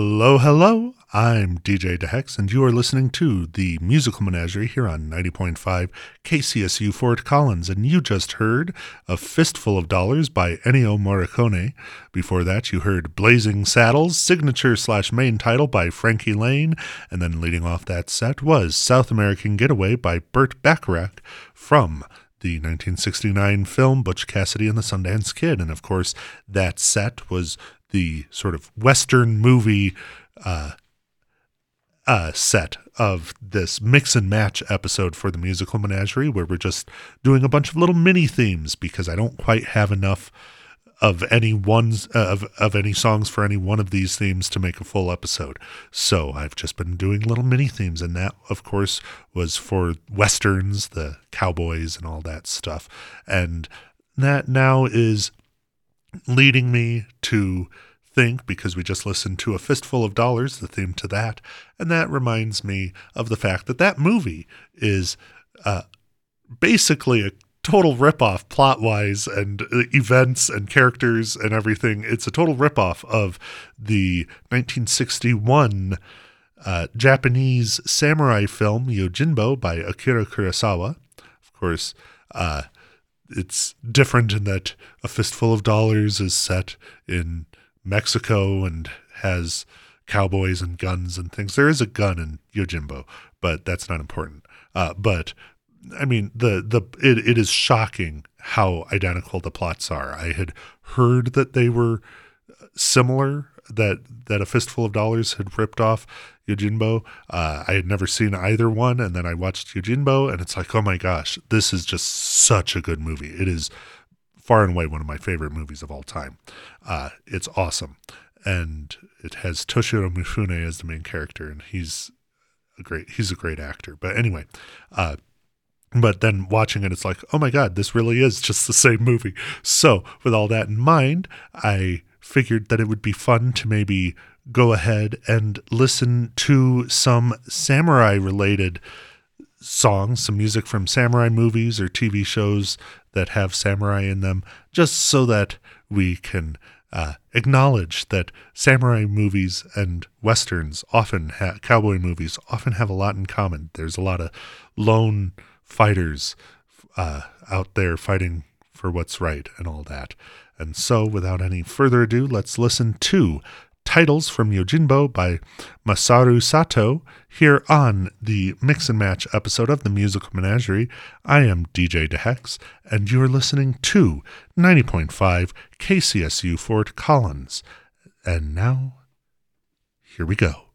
Hello, hello. I'm DJ DeHex, and you are listening to the Musical Menagerie here on 90.5 KCSU Fort Collins. And you just heard A Fistful of Dollars by Ennio Morricone. Before that, you heard Blazing Saddles, signature/main title by Frankie Laine. And then leading off that set was South American Getaway by Burt Bacharach from the 1969 film Butch Cassidy and the Sundance Kid. And of course, that set was the sort of Western movie set of this mix and match episode for the Musical Menagerie, where we're just doing a bunch of little mini themes because I don't quite have enough of any ones of any songs for any one of these themes to make a full episode. So I've just been doing little mini themes, and that, of course, was for Westerns, the cowboys and all that stuff. And that now is leading me to think, because we just listened to A Fistful of Dollars, the theme to that, and that reminds me of the fact that that movie is basically a total ripoff plot-wise and events and characters and everything. It's a total ripoff of the 1961 Japanese samurai film Yojimbo by Akira Kurosawa. Of course, it's different in that A Fistful of Dollars is set in Mexico and has cowboys and guns and things. There is a gun in Yojimbo, but that's not important. But I mean, it is shocking how identical the plots are. I had heard that they were similar, that A Fistful of Dollars had ripped off Yojimbo. I had never seen either one, and then I watched Yojimbo, and it's like, oh my gosh, this is just such a good movie. It is far and away one of my favorite movies of all time. It's awesome, and it has Toshiro Mifune as the main character, and he's a great actor. But anyway, but then watching it, it's like, oh my God, this really is just the same movie. So with all that in mind, I figured that it would be fun to maybe go ahead and listen to some samurai-related songs, some music from samurai movies or TV shows that have samurai in them, just so that we can acknowledge that samurai movies and westerns cowboy movies often have a lot in common. There's a lot of lone fighters out there fighting for what's right and all that. And so, without any further ado, let's listen to Titles from Yojimbo by Masaru Sato here on the Mix and Match episode of the Musical Menagerie. I am DJ DeHex, and you are listening to 90.5 KCSU Fort Collins. And now, here we go.